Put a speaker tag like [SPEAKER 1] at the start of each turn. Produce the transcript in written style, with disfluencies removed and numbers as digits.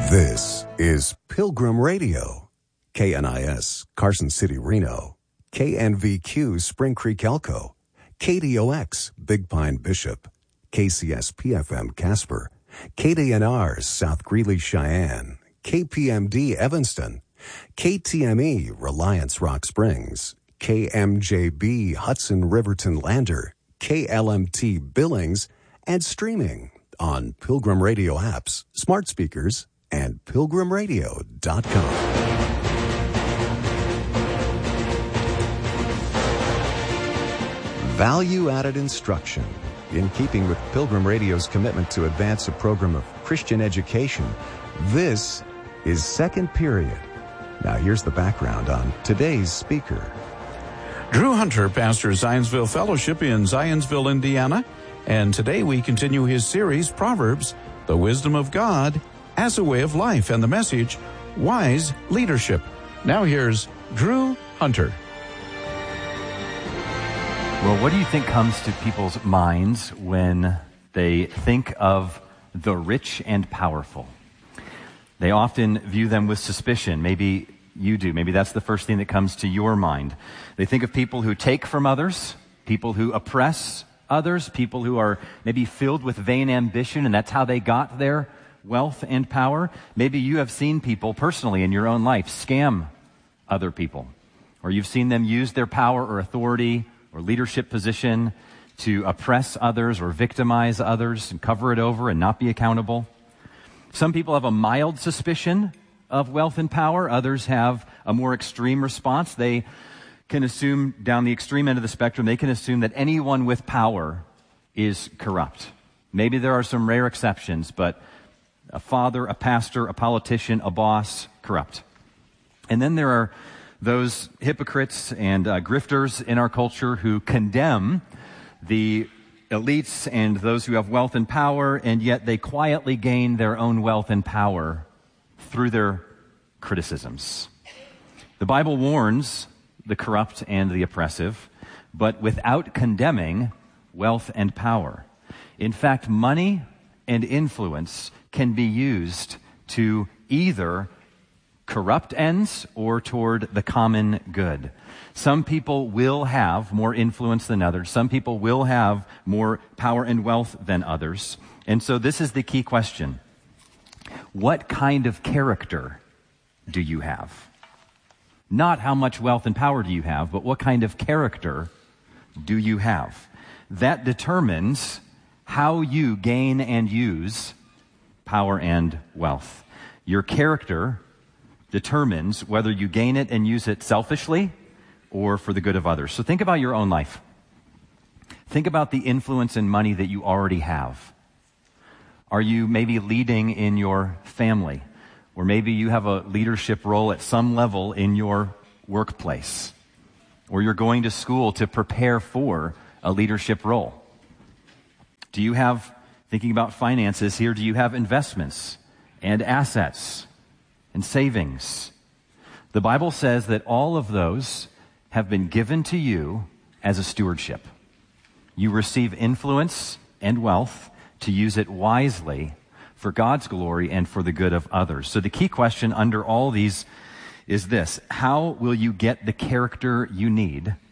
[SPEAKER 1] This is Pilgrim Radio, KNIS, Carson City, Reno, KNVQ, Spring Creek, Elko, KDOX, Big Pine, Bishop, KCS-PFM, Casper, KDNR, South Greeley, Cheyenne, KPMD, Evanston, KTME, Reliance, Rock Springs, KMJB, Hudson, Riverton, Lander, KLMT, Billings, and streaming on Pilgrim Radio apps, smart speakers, and pilgrimradio.com. Value-added instruction. In keeping with Pilgrim Radio's commitment to advance a program of Christian education, this is Second Period. Now here's the background on today's speaker.
[SPEAKER 2] Drew Hunter pastors Zionsville Fellowship in Zionsville, Indiana, and today we continue his series, Proverbs, the Wisdom of God as a Way of Life, and the message, Wise Leadership. Now here's Drew Hunter.
[SPEAKER 3] Well, what do you think comes to people's minds when they think of the rich and powerful? They often view them with suspicion. Maybe you do. Maybe that's the first thing that comes to your mind. They think of people who take from others, people who oppress others, people who are maybe filled with vain ambition, and that's how they got their wealth and power. Maybe you have seen people personally in your own life scam other people, or you've seen them use their power or authority or leadership position to oppress others or victimize others and cover it over and not be accountable. Some people have a mild suspicion of wealth and power. Others have a more extreme response. They can assume, down the extreme end of the spectrum, they can assume that anyone with power is corrupt. Maybe there are some rare exceptions, but a father, a pastor, a politician, a boss, corrupt. And then there are those hypocrites and grifters in our culture who condemn the elites and those who have wealth and power, and yet they quietly gain their own wealth and power through their criticisms. The Bible warns the corrupt and the oppressive, but without condemning wealth and power. In fact, money and influence can be used to either corrupt ends or toward the common good. Some people will have more influence than others. Some people will have more power and wealth than others. And so this is the key question. What kind of character do you have? Not how much wealth and power do you have, but what kind of character do you have? That determines how you gain and use power and wealth. Your character determines whether you gain it and use it selfishly or for the good of others. So think about your own life. Think about the influence and money that you already have. Are you maybe leading in your family? Or maybe you have a leadership role at some level in your workplace? Or you're going to school to prepare for a leadership role? Do you have, thinking about finances here, do you have investments and assets and savings? The Bible says that all of those have been given to you as a stewardship. You receive influence and wealth to use it wisely for God's glory and for the good of others. So the key question under all these is this: how will you get the character you need